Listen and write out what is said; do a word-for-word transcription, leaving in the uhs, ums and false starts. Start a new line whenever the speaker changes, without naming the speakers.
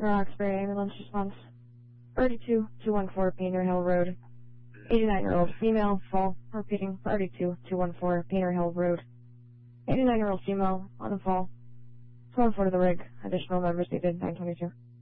Roxbury ambulance response. thirty-two two one four Painter Hill Road. eighty-nine-year-old female, fall, repeating, thirty-two two one four Painter Hill Road. eighty-nine-year-old female, on the fall. Someone for the rig. Additional members needed, nine twenty-two.